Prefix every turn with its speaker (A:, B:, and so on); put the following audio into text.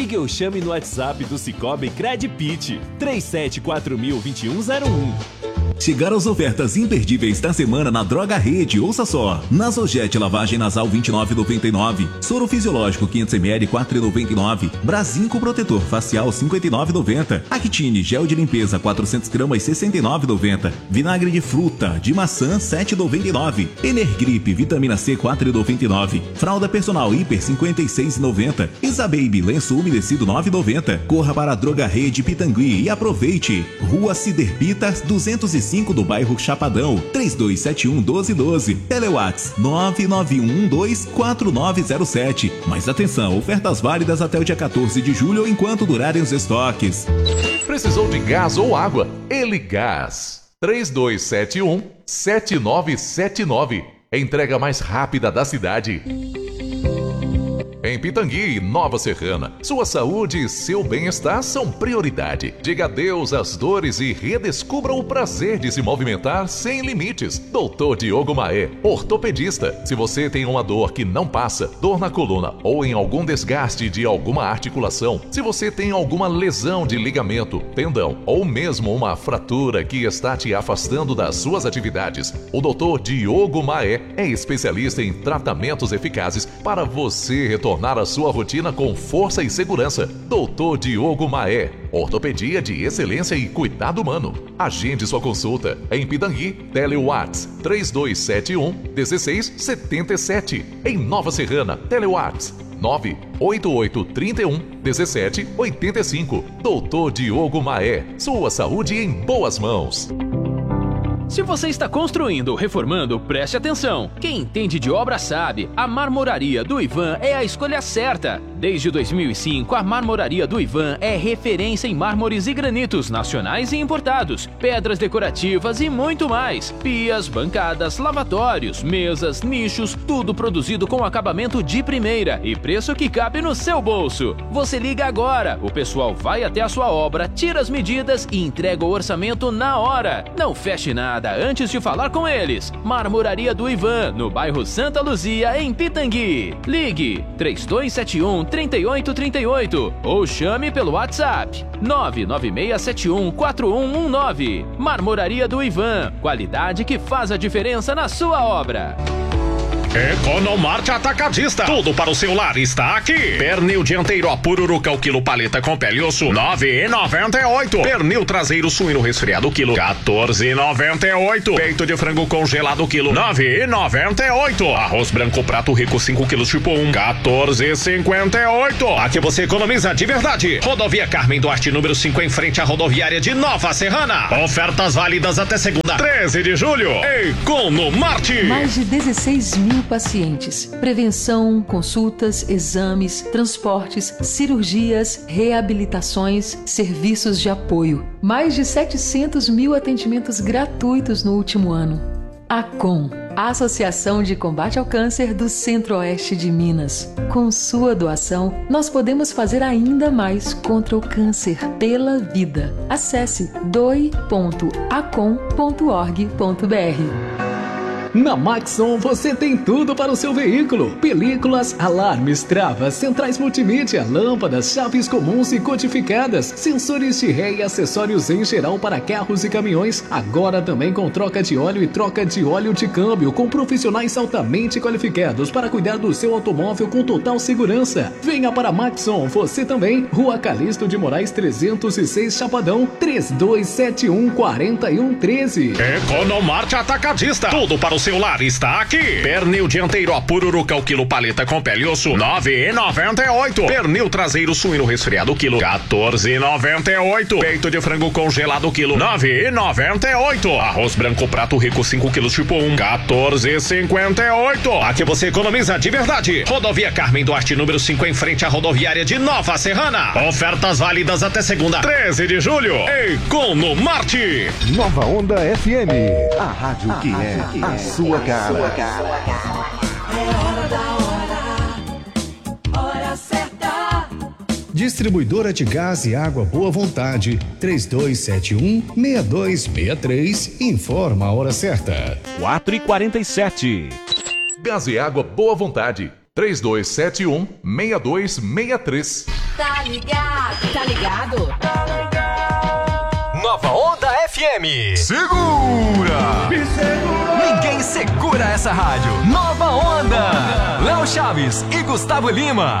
A: Ligue ou chame no WhatsApp do Cicobi Credpit 37402101.
B: Chegaram as ofertas imperdíveis da semana na Droga Rede, ouça só. Nasojet lavagem nasal 29,99, soro fisiológico 500ml 4,99, Brasinco protetor facial 59,90, Actine gel de limpeza 400 gramas 69,90, vinagre de fruta de maçã 7,99, Energrip vitamina C 4,99, fralda personal hiper 56,90, Isababy lenço umedecido 9,90. Corra para a Droga Rede Pitangui e aproveite. Rua Ciderpitas 205 do bairro Chapadão, 3271-1212. Telewats 991124907. Mas atenção, ofertas válidas até o dia 14 de julho enquanto durarem os estoques.
C: Precisou de gás ou água? Eligás 3271-7979. Entrega mais rápida da cidade. Em Pitangui, Nova Serrana, sua saúde e seu bem-estar são prioridade. Diga adeus às dores e redescubra o prazer de se movimentar sem limites. Dr. Diogo Maé, ortopedista. Se você tem uma dor que não passa, dor na coluna ou em algum desgaste de alguma articulação, se você tem alguma lesão de ligamento, tendão ou mesmo uma fratura que está te afastando das suas atividades, o Dr. Diogo Maé é especialista em tratamentos eficazes para você retornar a sua rotina com força e segurança. Dr. Diogo Maé, ortopedia de excelência e cuidado humano. Agende sua consulta em Pitangui, Telewats 3271-1677. Em Nova Serrana, Telewats 98831-1785. Dr. Diogo Maé, sua saúde em boas mãos.
D: Se você está construindo ou reformando, preste atenção. Quem entende de obra sabe, a Marmoraria do Ivan é a escolha certa. Desde 2005, a Marmoraria do Ivan é referência em mármores e granitos nacionais e importados, pedras decorativas e muito mais. Pias, bancadas, lavatórios, mesas, nichos, tudo produzido com acabamento de primeira e preço que cabe no seu bolso. Você liga agora, o pessoal vai até a sua obra, tira as medidas e entrega o orçamento na hora. Não feche nada antes de falar com eles. Marmoraria do Ivan, no bairro Santa Luzia, em Pitangui. Ligue 3271-3838 ou chame pelo WhatsApp 99671-4119. Marmoraria do Ivan, qualidade que faz a diferença na sua obra.
E: Economarte Atacadista. Tudo para o seu lar está aqui. Pernil dianteiro a Pururuca o quilo paleta com pele e osso 9,98. Pernil traseiro suíno resfriado quilo 14,98. Peito de frango congelado quilo 9,98. Arroz branco prato rico 5 quilos tipo 1 14,58. Aqui você economiza de verdade. Rodovia Carmen Duarte número 5 em frente à rodoviária de Nova Serrana. Ofertas válidas até segunda 13 de julho. Economarte.
F: Mais de 16 mil pacientes. Prevenção, consultas, exames, transportes, cirurgias, reabilitações, serviços de apoio. Mais de 700 mil atendimentos gratuitos no último ano. ACOM, a Associação de Combate ao Câncer do Centro-Oeste de Minas. Com sua doação, nós podemos fazer ainda mais contra o câncer pela vida. Acesse doe.acom.org.br.
G: Na Maxon você tem tudo para o seu veículo: películas, alarmes, travas, centrais multimídia, lâmpadas, chaves comuns e codificadas, sensores de ré e acessórios em geral para carros e caminhões. Agora também com troca de óleo e troca de óleo de câmbio, com profissionais altamente qualificados para cuidar do seu automóvel com total segurança. Venha para Maxon, você também. Rua Calixto de Moraes 306 Chapadão, 3271-4113.
E: Economarte Atacadista. Tudo para o seu lar está aqui. Pernil dianteiro a Pururuca o quilo paleta com pele e osso 9,98. Pernil traseiro suíno resfriado quilo 14,98. Peito de frango congelado quilo 9,98. Arroz branco prato rico 5 quilos tipo 1 14,58. Aqui você economiza de verdade. Rodovia Carmen Duarte número 5 em frente à rodoviária de Nova Serrana. Ofertas válidas até segunda 13 de julho. Economarte.
H: Nova Onda FM, a rádio que é a sua cara.
I: É hora da hora certa.
J: Distribuidora de gás e água Boa Vontade, 3271-6263, informa a hora certa.
A: 4h47.
C: Gás e água Boa Vontade, 3271-6263.
I: Tá ligado? Tá ligado?
K: Nova Onda FM.
L: Segura!
K: Me segura! Ninguém segura essa rádio. Nova Onda. Léo Chaves e Gustavo Lima.